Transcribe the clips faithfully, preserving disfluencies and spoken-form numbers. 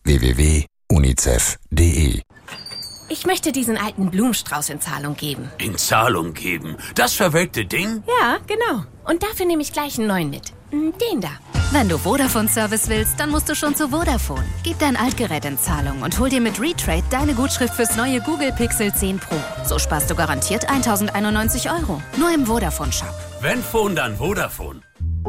w w w punkt unicef punkt d e. Ich möchte diesen alten Blumenstrauß in Zahlung geben. In Zahlung geben? Das verwelkte Ding? Ja, genau. Und dafür nehme ich gleich einen neuen mit. Den da. Wenn du Vodafone-Service willst, dann musst du schon zu Vodafone. Gib dein Altgerät in Zahlung und hol dir mit Retrade deine Gutschrift fürs neue Google Pixel zehn Pro. So sparst du garantiert eintausendeinundneunzig Euro. Nur im Vodafone-Shop. Wenn Phone, dann Vodafone.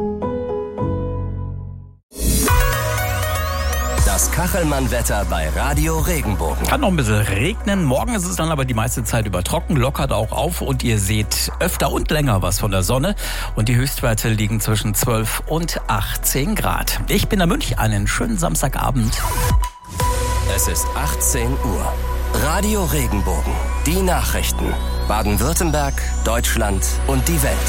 Das Kachelmann-Wetter bei Radio Regenbogen. Kann noch ein bisschen regnen. Morgen ist es dann aber die meiste Zeit über trocken, lockert auch auf und ihr seht öfter und länger was von der Sonne. Und die Höchstwerte liegen zwischen zwölf und achtzehn Grad. Ich bin der Münch, einen schönen Samstagabend. Es ist achtzehn Uhr. Radio Regenbogen. Die Nachrichten. Baden-Württemberg, Deutschland und die Welt.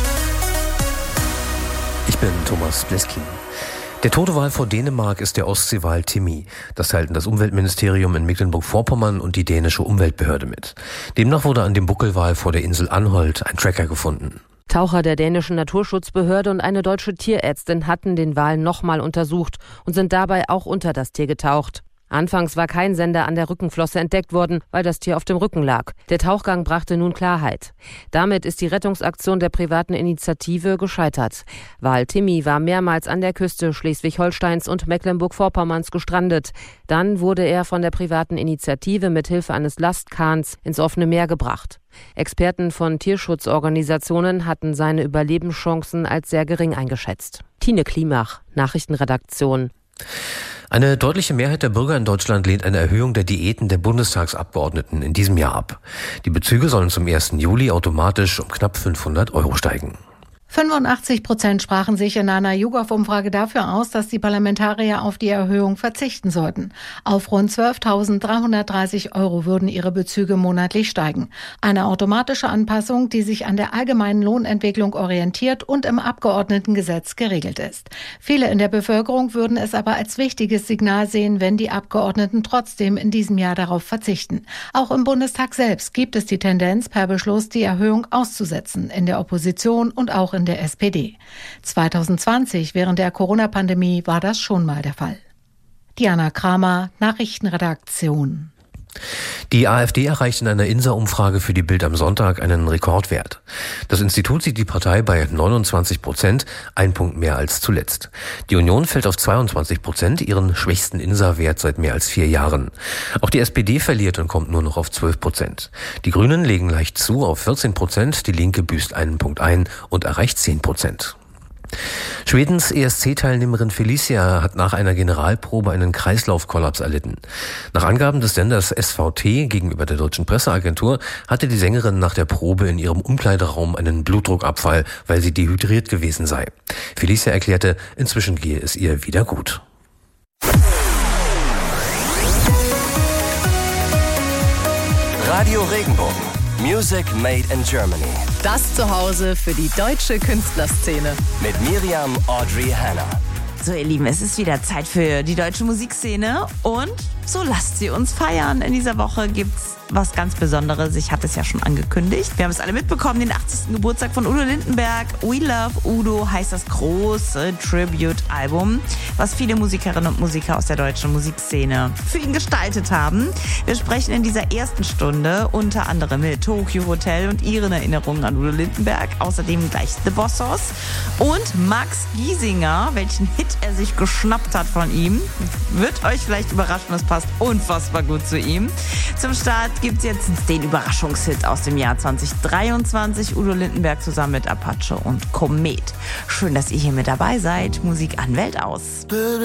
Ich bin Thomas Bleskin. Der tote Wal vor Dänemark ist der Ostseewal Timmi. Das teilten das Umweltministerium in Mecklenburg-Vorpommern und die dänische Umweltbehörde mit. Demnach wurde an dem Buckelwal vor der Insel Anholt ein Tracker gefunden. Taucher der dänischen Naturschutzbehörde und eine deutsche Tierärztin hatten den Wal nochmal untersucht und sind dabei auch unter das Tier getaucht. Anfangs war kein Sender an der Rückenflosse entdeckt worden, weil das Tier auf dem Rücken lag. Der Tauchgang brachte nun Klarheit. Damit ist die Rettungsaktion der privaten Initiative gescheitert. Wal Timmi war mehrmals an der Küste Schleswig-Holsteins und Mecklenburg-Vorpommerns gestrandet. Dann wurde er von der privaten Initiative mit Hilfe eines Lastkahns ins offene Meer gebracht. Experten von Tierschutzorganisationen hatten seine Überlebenschancen als sehr gering eingeschätzt. Tine Klimach, Nachrichtenredaktion. Eine deutliche Mehrheit der Bürger in Deutschland lehnt eine Erhöhung der Diäten der Bundestagsabgeordneten in diesem Jahr ab. Die Bezüge sollen zum ersten Juli automatisch um knapp fünfhundert Euro steigen. fünfundachtzig Prozent sprachen sich in einer YouGov-Umfrage dafür aus, dass die Parlamentarier auf die Erhöhung verzichten sollten. Auf rund zwölftausenddreihundertdreißig Euro würden ihre Bezüge monatlich steigen. Eine automatische Anpassung, die sich an der allgemeinen Lohnentwicklung orientiert und im Abgeordnetengesetz geregelt ist. Viele in der Bevölkerung würden es aber als wichtiges Signal sehen, wenn die Abgeordneten trotzdem in diesem Jahr darauf verzichten. Auch im Bundestag selbst gibt es die Tendenz, per Beschluss die Erhöhung auszusetzen, in der Opposition und auch in der S P D. zwanzig zwanzig, während der Corona-Pandemie, war das schon mal der Fall. Diana Kramer, Nachrichtenredaktion. Die AfD erreicht in einer Insa-Umfrage für die Bild am Sonntag einen Rekordwert. Das Institut sieht die Partei bei neunundzwanzig Prozent, ein Punkt mehr als zuletzt. Die Union fällt auf zweiundzwanzig Prozent, ihren schwächsten Insa-Wert seit mehr als vier Jahren. Auch die S P D verliert und kommt nur noch auf zwölf Prozent. Die Grünen legen leicht zu auf vierzehn Prozent, die Linke büßt einen Punkt ein und erreicht zehn Prozent. Schwedens E S C-Teilnehmerin Felicia hat nach einer Generalprobe einen Kreislaufkollaps erlitten. Nach Angaben des Senders S V T gegenüber der deutschen Presseagentur hatte die Sängerin nach der Probe in ihrem Umkleideraum einen Blutdruckabfall, weil sie dehydriert gewesen sei. Felicia erklärte, inzwischen gehe es ihr wieder gut. Radio Regenbogen. Music made in Germany. Das Zuhause für die deutsche Künstlerszene. Mit Miriam Audrey Hanna. So, ihr Lieben, es ist wieder Zeit für die deutsche Musikszene und so lasst sie uns feiern. In dieser Woche gibt's was ganz Besonderes. Ich hatte es ja schon angekündigt. Wir haben es alle mitbekommen, den achtzigsten Geburtstag von Udo Lindenberg. We Love Udo heißt das große Tribute-Album, was viele Musikerinnen und Musiker aus der deutschen Musikszene für ihn gestaltet haben. Wir sprechen in dieser ersten Stunde unter anderem mit Tokyo Hotel und ihren Erinnerungen an Udo Lindenberg. Außerdem gleich The Bossos und Max Giesinger, welchen Hit er sich geschnappt hat von ihm. Wird euch vielleicht überraschen, es passt unfassbar gut zu ihm. Zum Start gibt es jetzt den Überraschungshit aus dem Jahr zwanzig dreiundzwanzig. Udo Lindenberg zusammen mit Apache und Komet. Schön, dass ihr hier mit dabei seid. Musik an Welt aus.